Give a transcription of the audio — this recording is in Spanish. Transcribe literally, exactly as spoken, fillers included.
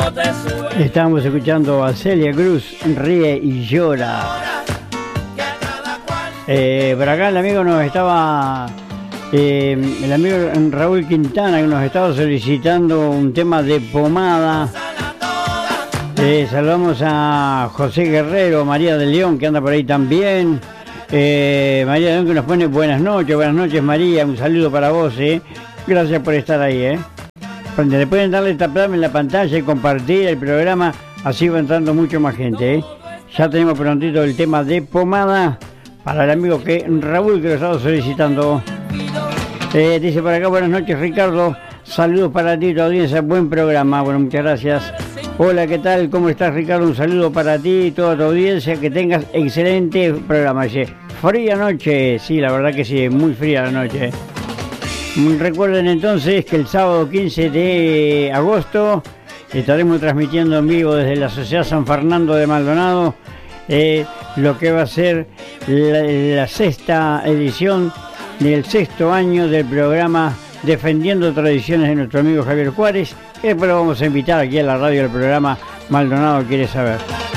Estamos escuchando a Celia Cruz, Ríe y Llora. Eh, por acá el amigo nos estaba, eh, el amigo Raúl Quintana, que nos estaba solicitando un tema de Pomada. Eh, saludamos a José Guerrero, María de León, que anda por ahí también. Eh, María de León, que nos pone buenas noches, buenas noches María, un saludo para vos, eh. Gracias por estar ahí, eh. Le pueden darle taparme en la pantalla y compartir el programa, así va entrando mucho más gente, ¿eh? Ya tenemos prontito el tema de Pomada para el amigo que Raúl, que lo estaba solicitando. Eh, dice por acá, buenas noches Ricardo, saludos para ti, tu audiencia, buen programa. Bueno, muchas gracias. Hola, ¿qué tal? ¿Cómo estás, Ricardo? Un saludo para ti y toda tu audiencia, que tengas excelente programa. Dice, fría noche, sí, la verdad que sí, muy fría la noche. Recuerden entonces que el sábado quince de agosto estaremos transmitiendo en vivo desde la Sociedad San Fernando de Maldonado eh, lo que va a ser la, la sexta edición del sexto año del programa Defendiendo Tradiciones de nuestro amigo Javier Juárez, que después lo vamos a invitar aquí a la radio del programa Maldonado Quiere Saber.